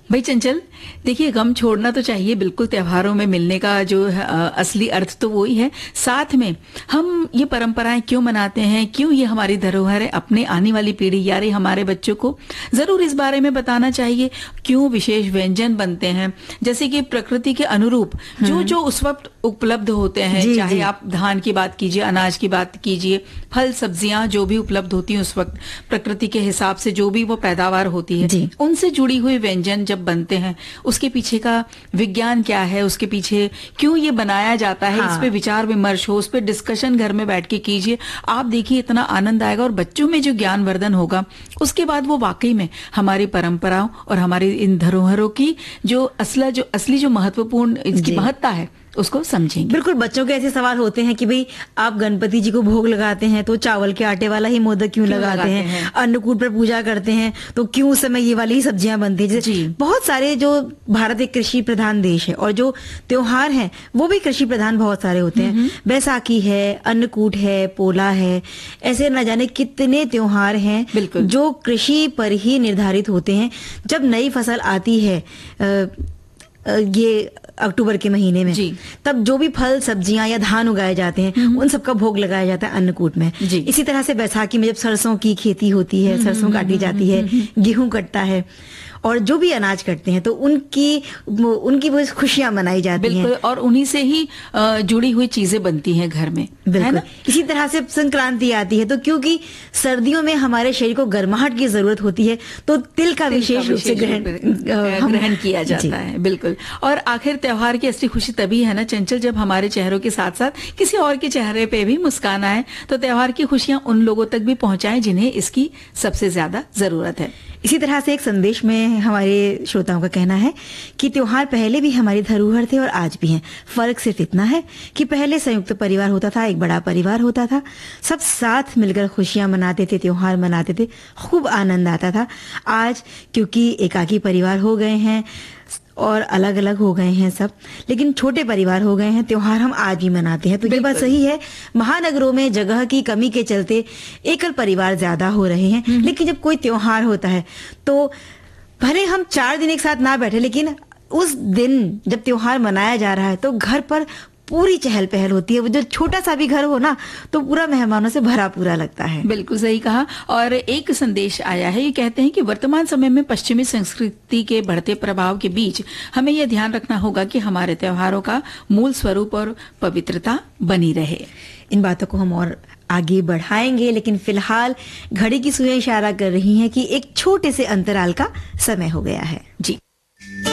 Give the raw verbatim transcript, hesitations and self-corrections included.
भाई चंचल, देखिए गम छोड़ना तो चाहिए बिल्कुल। त्योहारों में मिलने का जो है, अ, असली अर्थ तो वही है। साथ में हम ये परंपराएं क्यों मनाते हैं, क्यों ये हमारी धरोहर है, अपने आने वाली पीढ़ी यानी हमारे बच्चों को जरूर इस बारे में बताना चाहिए। क्यों विशेष व्यंजन बनते हैं, जैसे कि प्रकृति के अनुरूप जो जो उस वक्त उपलब्ध होते हैं, जी, चाहे जी। आप धान की बात कीजिए, अनाज की बात कीजिए, फल सब्जियां जो भी उपलब्ध होती हैं उस वक्त प्रकृति के हिसाब से जो भी वो पैदावार होती है, जी। उनसे जुड़ी हुई व्यंजन जब बनते हैं, उसके पीछे का विज्ञान क्या है, उसके पीछे क्यों ये बनाया जाता है, हाँ। इस पे विचार विमर्श हो, उस पे डिस्कशन घर में बैठ के कीजिए। आप देखिए इतना आनंद आएगा और बच्चों में जो ज्ञानवर्धन होगा, उसके बाद वो वाकई में हमारी परंपराओं और हमारी इन धरोहरों की जो असला जो असली जो महत्वपूर्ण इसकी जी। महत्ता है उसको समझेंगे। बिल्कुल, बच्चों के ऐसे सवाल होते हैं कि भाई आप गणपति जी को भोग लगाते हैं तो चावल के आटे वाला ही मोदक क्यों, क्यों लगाते, लगाते हैं, हैं? अन्नकूट पर पूजा करते हैं तो क्यों उस समय ये वाली ही सब्जियां बनती है। जैसे जी। बहुत सारे, जो भारत एक कृषि प्रधान देश है और जो त्योहार हैं वो भी कृषि प्रधान बहुत सारे होते हैं। बैसाखी है, अन्नकूट है, पोला है, ऐसे न जाने कितने त्योहार हैं बिल्कुल। जो कृषि पर ही निर्धारित होते हैं। जब नई फसल आती है अ, अ, ये अक्टूबर के महीने में, जी। तब जो भी फल सब्जियां या धान उगाए जाते हैं उन सबका भोग लगाया जाता है अन्नकूट में। जी। इसी तरह से बैसाखी में जब सरसों की खेती होती है, सरसों काटी जाती है, गेहूं कटता है और जो भी अनाज कटते हैं तो उनकी उनकी वो खुशियां मनाई जाती हैं। बिल्कुल, और उन्हीं से ही अ, जुड़ी हुई चीजें बनती हैं घर में, है बिल्कुल। ना? इसी तरह से संक्रांति आती है तो क्योंकि सर्दियों में हमारे शरीर को गर्माहट की जरूरत होती है तो तिल का तिल विशेष का रूप से विशेष ग्रहण रूप में, अ, अ, हम- ग्रहण किया जी। जाता है। बिल्कुल। और आखिर त्योहार की असली खुशी तभी है ना चंचल, जब हमारे चेहरों के साथ साथ किसी और के चेहरे पे भी मुस्कान आए। तो त्योहार की खुशियां उन लोगों तक भी पहुंचाएं जिन्हें इसकी सबसे ज्यादा जरूरत है। इसी तरह से एक संदेश में हमारे श्रोताओं का कहना है कि त्योहार पहले भी हमारी धरोहर थे और आज भी हैं। फर्क सिर्फ इतना है कि पहले संयुक्त परिवार होता था, एक बड़ा परिवार होता था, सब साथ मिलकर खुशियां मनाते थे, त्योहार मनाते थे, खूब आनंद आता था। आज क्योंकि एकाकी परिवार हो गए हैं और अलग अलग हो गए हैं सब, लेकिन छोटे परिवार हो गए हैं, त्योहार हम आज भी मनाते हैं। तो ये बात सही है, महानगरों में जगह की कमी के चलते एकल परिवार ज्यादा हो रहे हैं, लेकिन जब कोई त्योहार होता है तो भले हम चार दिन एक साथ ना बैठे, लेकिन उस दिन जब त्योहार मनाया जा रहा है तो घर पर पूरी चहल पहल होती है। वो जो छोटा सा भी घर हो ना तो पूरा मेहमानों से भरा पूरा लगता है। बिल्कुल सही कहा। और एक संदेश आया है, ये कहते हैं कि वर्तमान समय में पश्चिमी संस्कृति के बढ़ते प्रभाव के बीच हमें यह ध्यान रखना होगा कि हमारे त्योहारों का मूल स्वरूप और पवित्रता बनी रहे। इन बातों को हम और आगे बढ़ाएंगे, लेकिन फिलहाल घड़ी की सुइयां इशारा कर रही हैं कि एक छोटे से अंतराल का समय हो गया है। जी।